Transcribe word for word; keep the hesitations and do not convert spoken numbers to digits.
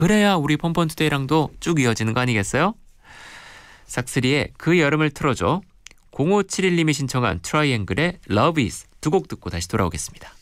그래야 우리 펀펀투데이랑도 쭉 이어지는 거 아니겠어요? 싹쓰리의 그 여름을 틀어줘. 공오칠일 님이 신청한 트라이앵글의 Love Is 두 곡 듣고 다시 돌아오겠습니다.